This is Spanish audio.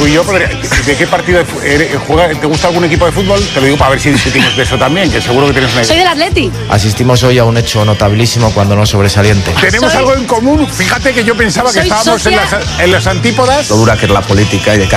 tú y yo, ¿de qué partido te gusta algún equipo de fútbol? Te lo digo para ver si discutimos de eso también, que seguro que tienes una idea. Soy del Atleti. Asistimos hoy a un hecho notabilísimo cuando no sobresaliente. Tenemos algo en común. Fíjate que yo pensaba que estábamos en las antípodas. Lo dura que es la política y de